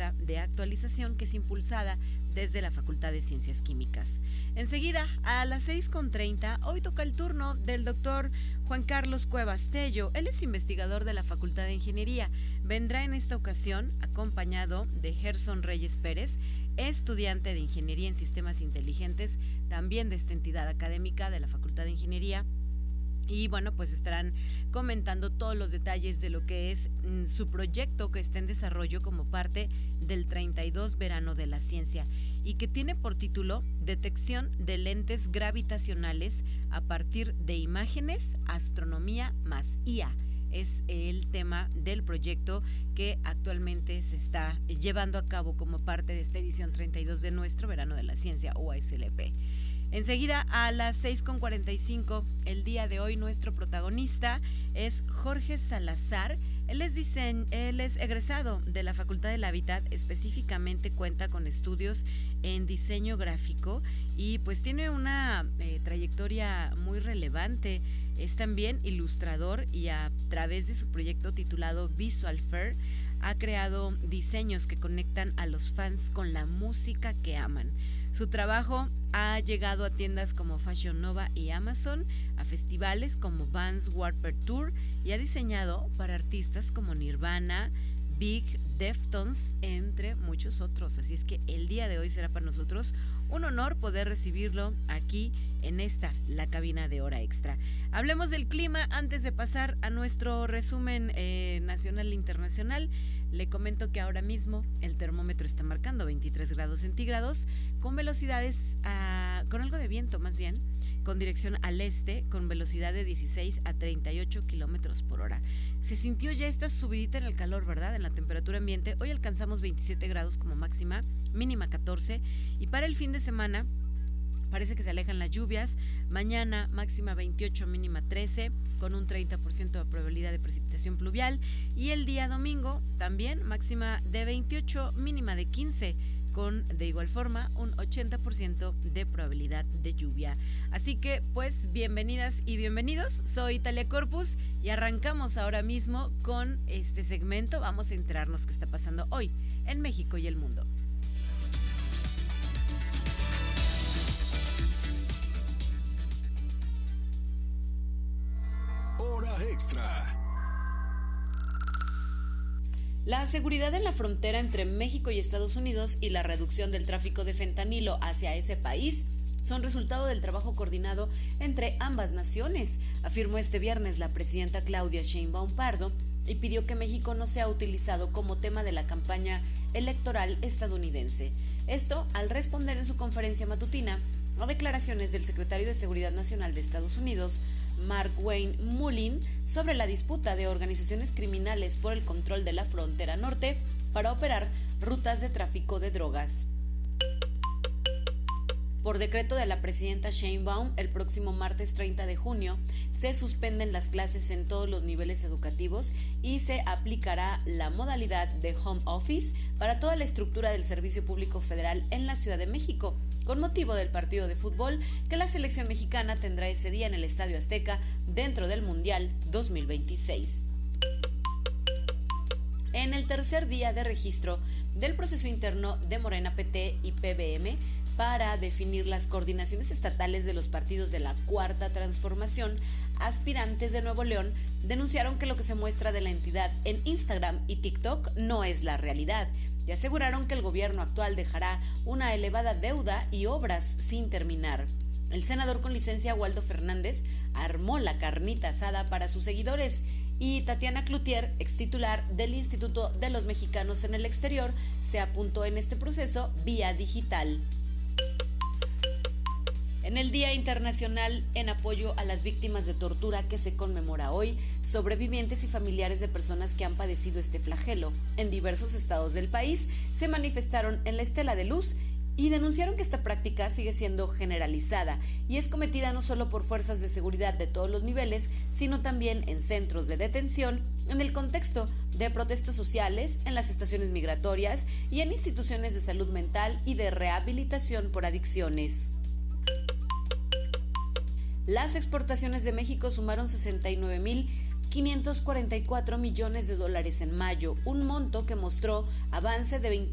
propuesta de actualización que es impulsada desde la Facultad de Ciencias Químicas. Enseguida, a las 6:30, hoy toca el turno del doctor Juan Carlos Cuevas Tello. Él es investigador de la Facultad de Ingeniería. Vendrá en esta ocasión acompañado de Gerson Reyes Pérez, estudiante de Ingeniería en Sistemas Inteligentes, también de esta entidad académica de la Facultad de Ingeniería. Y bueno, pues estarán comentando todos los detalles de lo que es su proyecto que está en desarrollo como parte del 32 Verano de la Ciencia y que tiene por título Detección de lentes gravitacionales a partir de imágenes, astronomía más IA. Es el tema del proyecto que actualmente se está llevando a cabo como parte de esta edición 32 de nuestro Verano de la Ciencia o ASLP. Enseguida, a las 6:45, el día de hoy nuestro protagonista es Jorge Salazar. Él es egresado de la Facultad del Hábitat, específicamente cuenta con estudios en diseño gráfico y pues tiene una trayectoria muy relevante. Es también ilustrador y a través de su proyecto titulado Visual Fair ha creado diseños que conectan a los fans con la música que aman. Su trabajo ha llegado a tiendas como Fashion Nova y Amazon, a festivales como Vans Warped Tour y ha diseñado para artistas como Nirvana, Big, Deftones, entre muchos otros. Así es que el día de hoy será para nosotros un honor poder recibirlo aquí en la cabina de Hora Extra. Hablemos del clima antes de pasar a nuestro resumen nacional e internacional. Le comento que ahora mismo el termómetro está marcando 23 grados centígrados con velocidades, con algo de viento más bien, con dirección al este, con velocidad de 16 a 38 kilómetros por hora. Se sintió ya esta subidita en el calor, ¿verdad? En la temperatura ambiente. Hoy alcanzamos 27 grados como máxima, mínima 14. Y para el fin de semana parece que se alejan las lluvias. Mañana máxima 28, mínima 13, con un 30% de probabilidad de precipitación pluvial. Y el día domingo también máxima de 28, mínima de 15, con de igual forma un 80% de probabilidad de lluvia. Así que pues bienvenidas y bienvenidos, soy Talia Corpus y arrancamos ahora mismo con este segmento. Vamos a enterarnos qué está pasando hoy en México y el mundo. Hora Extra. La seguridad en la frontera entre México y Estados Unidos y la reducción del tráfico de fentanilo hacia ese país son resultado del trabajo coordinado entre ambas naciones, afirmó este viernes la presidenta Claudia Sheinbaum Pardo y pidió que México no sea utilizado como tema de la campaña electoral estadounidense. Esto al responder en su conferencia matutina a declaraciones del secretario de Seguridad Nacional de Estados Unidos, Mark Wayne Mullin, sobre la disputa de organizaciones criminales por el control de la frontera norte para operar rutas de tráfico de drogas. Por decreto de la presidenta Sheinbaum, el próximo martes 30 de junio se suspenden las clases en todos los niveles educativos y se aplicará la modalidad de home office para toda la estructura del Servicio Público Federal en la Ciudad de México, con motivo del partido de fútbol que la selección mexicana tendrá ese día en el Estadio Azteca dentro del Mundial 2026. En el tercer día de registro del proceso interno de Morena, PT y PBM para definir las coordinaciones estatales de los partidos de la Cuarta Transformación, aspirantes de Nuevo León denunciaron que lo que se muestra de la entidad en Instagram y TikTok no es la realidad y aseguraron que el gobierno actual dejará una elevada deuda y obras sin terminar. El senador con licencia Waldo Fernández armó la carnita asada para sus seguidores y Tatiana Cloutier, extitular del Instituto de los Mexicanos en el Exterior, se apuntó en este proceso vía digital. En el Día Internacional en apoyo a las víctimas de tortura que se conmemora hoy, sobrevivientes y familiares de personas que han padecido este flagelo en diversos estados del país se manifestaron en la Estela de Luz y denunciaron que esta práctica sigue siendo generalizada y es cometida no solo por fuerzas de seguridad de todos los niveles, sino también en centros de detención, en el contexto de protestas sociales, en las estaciones migratorias y en instituciones de salud mental y de rehabilitación por adicciones. Las exportaciones de México sumaron 69.544 millones de dólares en mayo, un monto que mostró avance de